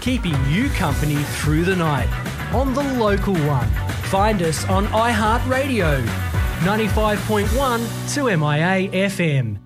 keeping you company through the night on the local one. Find us on iHeartRadio, 95.1 2MIA FM.